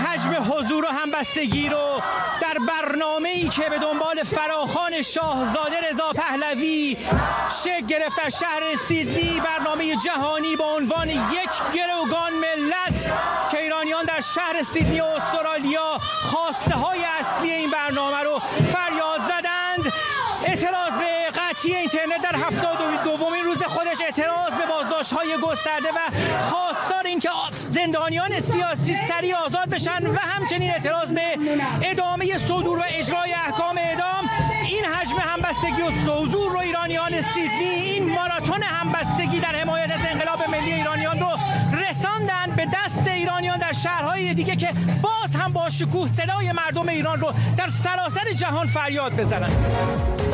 حجم حضور و همبستگی رو در برنامه‌ای که به دنبال فراخوان شاهزاده رضا پهلوی شکل گرفت در شهر سیدنی، برنامه جهانی با عنوان یک گروگان ملت که ایرانیان در شهر سیدنی و استرالیا خواسته های اصلی این برنامه رو فریاد زدند. اعتراض به قطعی اینترنت در 72مین روز خودش، اعتراض به بازداشت‌های گسترده و خواستار این که زندانیان سیاسی سریع آزاد بشن و همچنین اعتراض به ادامه صدور و اجرای احکام اعدام. این حجم همبستگی و حضور رو ایرانیان سیدنی، این ماراتون همبستگی در حمایت از انقلاب ملی ایرانیان رو رساندن به دست ایرانیان در شهرهای دیگه که باز هم با شکوه صدای مردم ایران رو در سراسر جهان فریاد بزنن.